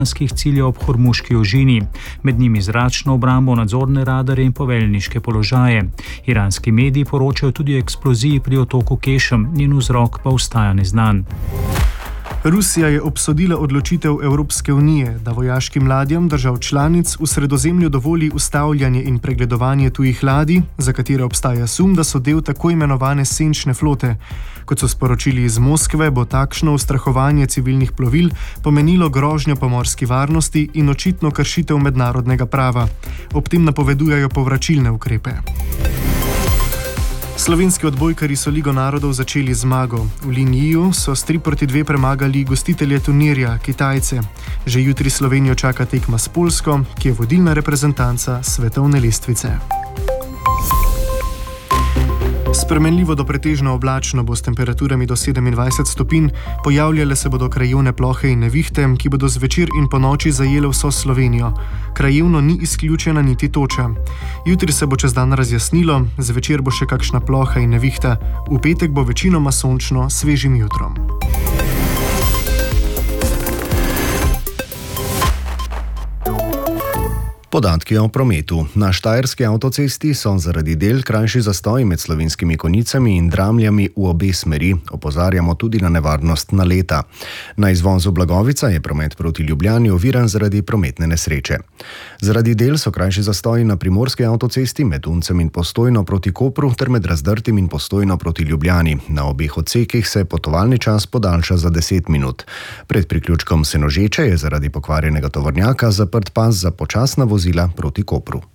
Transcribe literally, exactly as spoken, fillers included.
ciljev ob Hormuški ožini, med njimi zračno obrambo, nadzorne radarje in poveljniške položaje. Iranski mediji poročajo tudi o eksploziji pri otoku Kešem, njen vzrok pa ostaja neznan. Rusija je obsodila odločitev Evropske unije, da vojaškim ladjam držav članic v Sredozemlju dovoli ustavljanje in pregledovanje tujih ladij, za katere obstaja sum, da so del tako imenovane senčne flote. Kot so sporočili iz Moskve, bo takšno ustrahovanje civilnih plovil pomenilo grožnjo pomorski varnosti in očitno kršitev mednarodnega prava. Ob tem napovedujejo povračilne ukrepe. Slovenski odbojkarji so Ligo narodov začeli zmago. V Linjiju so s tri proti dve premagali gostitelje turnirja, Kitajce. Že jutri Slovenijo čaka tekma s Poljsko, ki je vodilna reprezentanca svetovne lestvice. Spremenljivo do pretežno oblačno bo s temperaturami do sedemindvajset stopinj, pojavljale se bodo krajevne plohe in nevihte, ki bodo zvečer in ponoči zajele vso Slovenijo. Krajevno ni izključena niti toča. Jutri se bo čez dan razjasnilo, zvečer bo še kakšna ploha in nevihta, v petek bo večinoma sončno s svežim jutrom. Podatki o prometu. Na štajerski avtocesti so zaradi del krajši zastoji med Slovenskimi Konjicami in Dramljami v obe smeri. Opozarjamo tudi na nevarnost naleta. Na izvozu Blagovica je promet proti Ljubljani oviran zaradi prometne nesreče. Zaradi del so krajši zastoji na primorski avtocesti med Uncem in Postojno proti Kopru ter med Razdrtim in Postojno proti Ljubljani. Na obeh odsekih se potovalni čas podaljša za deset minut. Pred priključkom Senožeče je zaradi pokvarjenega tovornjaka zaprt pas za počasna vozila proti Kopru.